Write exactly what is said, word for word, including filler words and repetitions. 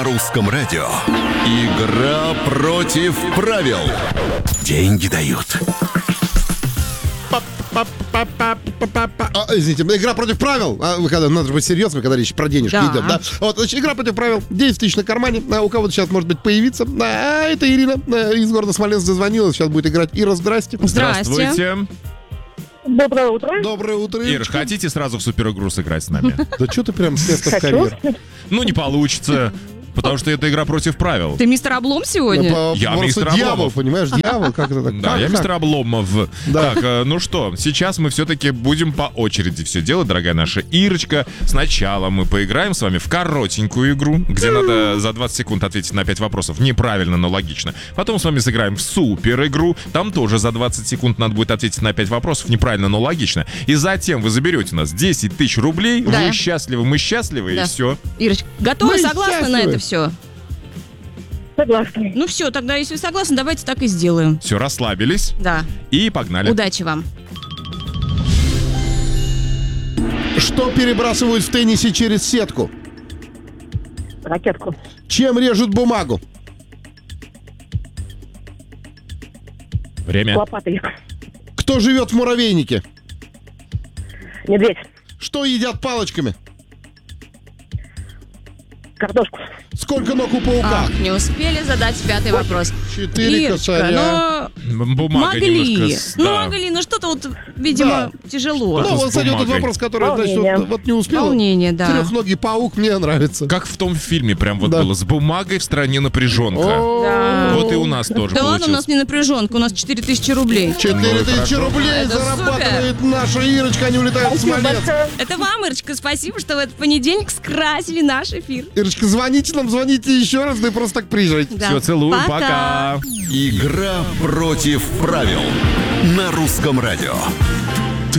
На русском радио. Игра против правил. Деньги дают. А, извините, игра против правил. А, вы когда, надо же быть серьезным, когда речь про денежки Да. идет, да? Вот, значит, игра против правил. десять тысяч на кармане. А у кого-то сейчас, может быть, появиться. А, это Ирина а, из города Смоленск зазвонила. Сейчас будет играть Ира. Здрасте. Здрасте. Здравствуйте. Доброе утро. Доброе утро, Ир, Ирочка. хотите сразу в суперигру сыграть с нами? Да что ты прям с места в Хочу. карьер? Ну, не получится, потому что это игра против правил. Ты мистер Облом сегодня? По- Я просто мистер дьявол, Обломов. понимаешь? Дьявол, как это так? Да, Как, я как? мистер Обломов. Да. Так, э, ну что, сейчас мы все-таки будем по очереди все делать, дорогая наша Ирочка. Сначала мы поиграем с вами в коротенькую игру, где надо за двадцать секунд ответить на пять вопросов неправильно, но логично. Потом с вами сыграем в супер игру. Там тоже за двадцать секунд надо будет ответить на пять вопросов неправильно, но логично. И затем вы заберете у нас десять тысяч рублей. Да. Вы счастливы, мы счастливы, Да. и все. Ирочка, готовы, Мы согласны на счастливы. это все? Согласна. Ну все, тогда если вы согласны, давайте так и сделаем. Все, расслабились Да. и погнали. Удачи вам. Что перебрасывают в теннисе через сетку? Ракетку. Чем режут бумагу? Время. Лопатой. Кто живет в муравейнике? Медведь. Что едят палочками? Картошку. Сколько ног у паука? Ах, не успели задать пятый вопрос. Четыре Ирочка, косаря. ну Бумага могли. немножко... с- Ну да. могли, но что-то вот, видимо, тяжело. Ну, Что-то вот, с кстати, вот тот бумагой. вопрос, который, значит, Волнение. вот, вот не успел. Волнение, да. Трехногий паук мне нравится. Как в том фильме прям вот Да. было. С бумагой в стране напряженка. О, Да. Вот и у нас тоже Да ладно, у получилось. нас не напряженка, у нас четыре тысячи рублей. Четыре Ну, тысячи хорошо. рублей Это зарабатывает наша Ирочка, они улетают в Спасибо Смоленск. большое. Это вам, Ирочка, спасибо, что в этот понедельник скрасили наш эфир. Ирочка, звоните нам, звоните еще раз, да и просто так приезжайте. Да. Все, целую, Пока. пока. Игра против правил. На русском радио.